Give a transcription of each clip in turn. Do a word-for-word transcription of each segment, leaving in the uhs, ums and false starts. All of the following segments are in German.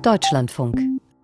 Deutschlandfunk.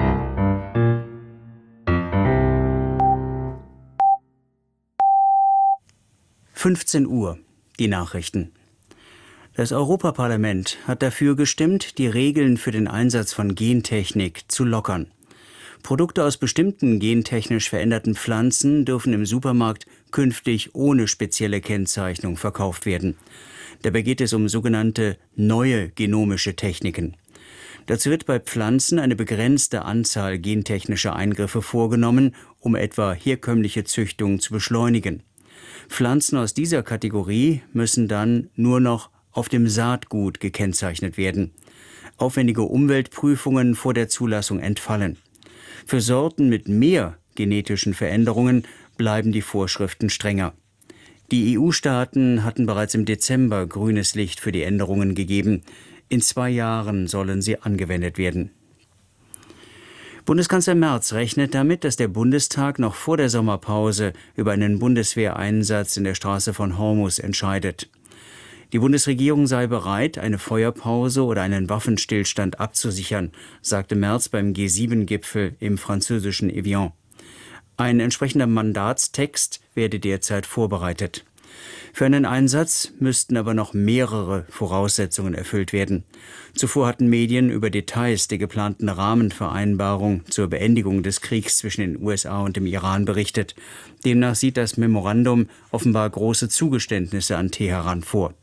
fünfzehn Uhr, die Nachrichten. Das Europaparlament hat dafür gestimmt, die Regeln für den Einsatz von Gentechnik zu lockern. Produkte aus bestimmten gentechnisch veränderten Pflanzen dürfen im Supermarkt künftig ohne spezielle Kennzeichnung verkauft werden. Dabei geht es um sogenannte neue genomische Techniken. Dazu wird bei Pflanzen eine begrenzte Anzahl gentechnischer Eingriffe vorgenommen, um etwa herkömmliche Züchtungen zu beschleunigen. Pflanzen aus dieser Kategorie müssen dann nur noch auf dem Saatgut gekennzeichnet werden. Aufwendige Umweltprüfungen vor der Zulassung entfallen. Für Sorten mit mehr genetischen Veränderungen bleiben die Vorschriften strenger. Die E U-Staaten hatten bereits im Dezember grünes Licht für die Änderungen gegeben. In zwei Jahren sollen sie angewendet werden. Bundeskanzler Merz rechnet damit, dass der Bundestag noch vor der Sommerpause über einen Bundeswehreinsatz in der Straße von Hormuz entscheidet. Die Bundesregierung sei bereit, eine Feuerpause oder einen Waffenstillstand abzusichern, sagte Merz beim G sieben Gipfel im französischen Evian. Ein entsprechender Mandatstext werde derzeit vorbereitet. Für einen Einsatz müssten aber noch mehrere Voraussetzungen erfüllt werden. Zuvor hatten Medien über Details der geplanten Rahmenvereinbarung zur Beendigung des Kriegs zwischen den U S A und dem Iran berichtet. Demnach sieht das Memorandum offenbar große Zugeständnisse an Teheran vor.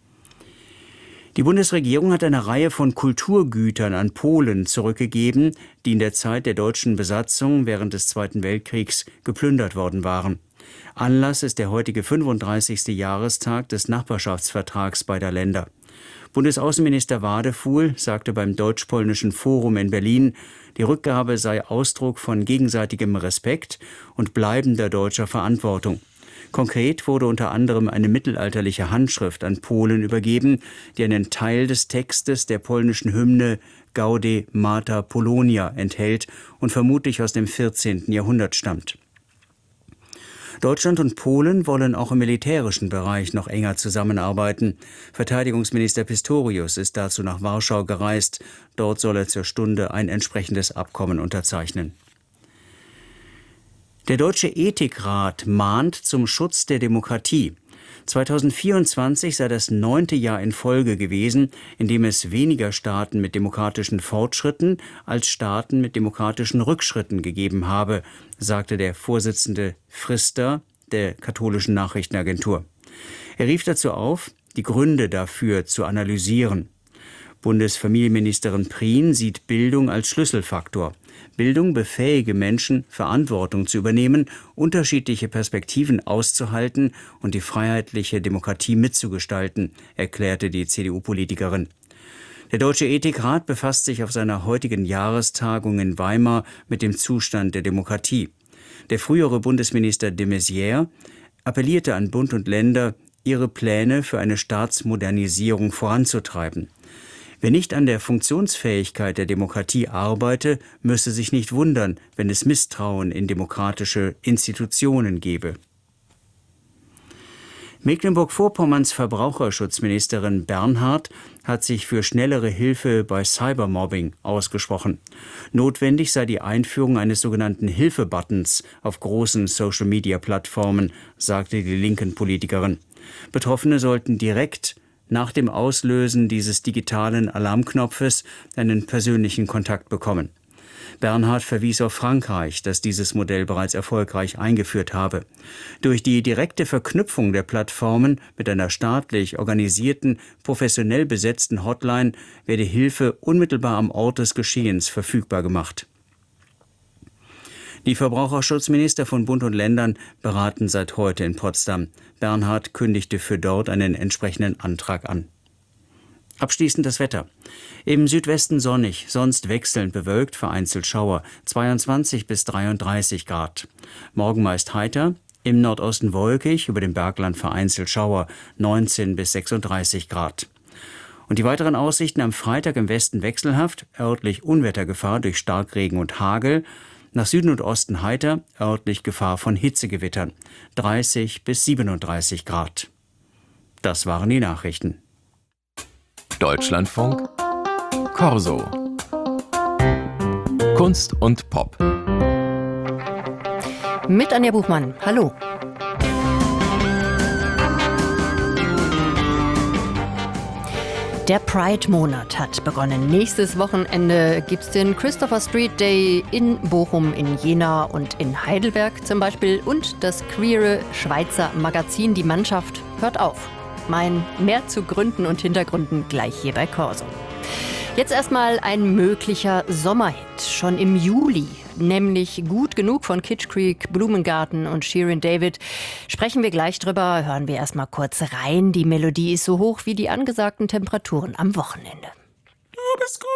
Die Bundesregierung hat eine Reihe von Kulturgütern an Polen zurückgegeben, die in der Zeit der deutschen Besatzung während des Zweiten Weltkriegs geplündert worden waren. Anlass ist der heutige fünfunddreißigste Jahrestag des Nachbarschaftsvertrags beider Länder. Bundesaußenminister Wadefuhl sagte beim Deutsch-Polnischen Forum in Berlin, die Rückgabe sei Ausdruck von gegenseitigem Respekt und bleibender deutscher Verantwortung. Konkret wurde unter anderem eine mittelalterliche Handschrift an Polen übergeben, die einen Teil des Textes der polnischen Hymne Gaude Mater Polonia enthält und vermutlich aus dem vierzehnten Jahrhundert stammt. Deutschland und Polen wollen auch im militärischen Bereich noch enger zusammenarbeiten. Verteidigungsminister Pistorius ist dazu nach Warschau gereist. Dort soll er zur Stunde ein entsprechendes Abkommen unterzeichnen. Der Deutsche Ethikrat mahnt zum Schutz der Demokratie. zweitausendvierundzwanzig sei das neunte Jahr in Folge gewesen, in dem es weniger Staaten mit demokratischen Fortschritten als Staaten mit demokratischen Rückschritten gegeben habe, sagte der Vorsitzende Frister der katholischen Nachrichtenagentur. Er rief dazu auf, die Gründe dafür zu analysieren. Bundesfamilienministerin Prien sieht Bildung als Schlüsselfaktor. Bildung befähige Menschen, Verantwortung zu übernehmen, unterschiedliche Perspektiven auszuhalten und die freiheitliche Demokratie mitzugestalten, erklärte die C D U-Politikerin. Der Deutsche Ethikrat befasst sich auf seiner heutigen Jahrestagung in Weimar mit dem Zustand der Demokratie. Der frühere Bundesminister de Maizière appellierte an Bund und Länder, ihre Pläne für eine Staatsmodernisierung voranzutreiben. Wer nicht an der Funktionsfähigkeit der Demokratie arbeite, müsse sich nicht wundern, wenn es Misstrauen in demokratische Institutionen gebe. Mecklenburg-Vorpommerns Verbraucherschutzministerin Bernhardt hat sich für schnellere Hilfe bei Cybermobbing ausgesprochen. Notwendig sei die Einführung eines sogenannten Hilfe-Buttons auf großen Social-Media-Plattformen, sagte die linken Politikerin. Betroffene sollten direkt nach dem Auslösen dieses digitalen Alarmknopfes einen persönlichen Kontakt bekommen. Bernhard verwies auf Frankreich, das dieses Modell bereits erfolgreich eingeführt habe. Durch die direkte Verknüpfung der Plattformen mit einer staatlich organisierten, professionell besetzten Hotline werde Hilfe unmittelbar am Ort des Geschehens verfügbar gemacht. Die Verbraucherschutzminister von Bund und Ländern beraten seit heute in Potsdam. Bernhard kündigte für dort einen entsprechenden Antrag an. Abschließend das Wetter. Im Südwesten sonnig, sonst wechselnd bewölkt, vereinzelt Schauer, zweiundzwanzig bis dreiunddreißig Grad. Morgen meist heiter, im Nordosten wolkig, über dem Bergland vereinzelt Schauer, neunzehn bis sechsunddreißig Grad. Und die weiteren Aussichten am Freitag im Westen wechselhaft, örtlich Unwettergefahr durch Starkregen und Hagel, nach Süden und Osten heiter, örtlich Gefahr von Hitzegewittern, dreißig bis siebenunddreißig Grad. Das waren die Nachrichten. Deutschlandfunk Corso. Kunst und Pop. Mit Anja Buchmann. Hallo. Der Pride-Monat hat begonnen. Nächstes Wochenende gibt es den Christopher Street Day in Bochum, in Jena und in Heidelberg zum Beispiel. Und das queere Schweizer Magazin Die Mannschaft hört auf. Mein Mehr zu Gründen und Hintergründen gleich hier bei Corso. Jetzt erstmal ein möglicher Sommerhit, schon im Juli, nämlich Gut genug von Kitsch Creek, Blumengarten und Shirin David. Sprechen wir gleich drüber, hören wir erstmal kurz rein. Die Melodie ist so hoch wie die angesagten Temperaturen am Wochenende. Du bist gut.